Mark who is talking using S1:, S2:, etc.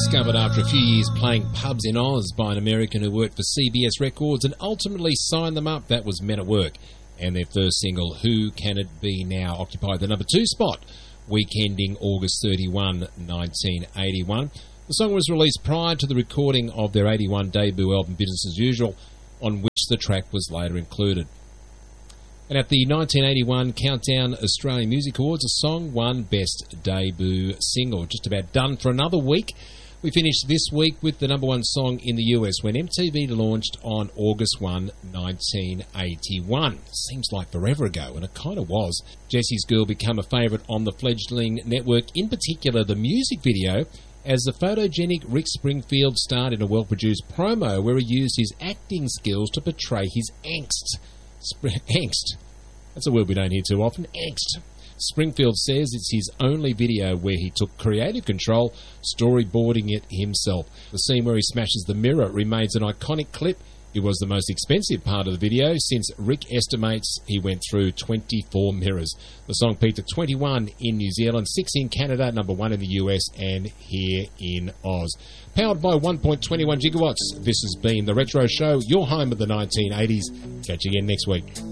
S1: Discovered after a few years playing pubs in Oz by an American who worked for CBS Records and ultimately signed them up. That was Men at Work. And their first single, Who Can It Be Now, occupied the number 2 spot, week ending August 31, 1981. The song was released prior to the recording of their 81 debut album, Business As Usual, on which the track was later included. And at the 1981 Countdown Australian Music Awards, a song won Best Debut Single. Just about done for another week. We finished this week with the number 1 song in the US when MTV launched on August 1, 1981. Seems like forever ago, and it kind of was. Jessie's Girl became a favourite on the fledgling network, in particular the music video, as the photogenic Rick Springfield starred in a well-produced promo where he used his acting skills to portray his angst. Angst. That's a word we don't hear too often. Angst. Springfield says it's his only video where he took creative control, storyboarding it himself. The scene where he smashes the mirror remains an iconic clip. It was the most expensive part of the video since Rick estimates he went through 24 mirrors. The song peaked at 21 in New Zealand, 6 in Canada, number 1 in the US, and here in Oz. Powered by 1.21 gigawatts, this has been The Retro Show, your home of the 1980s. Catch you again next week.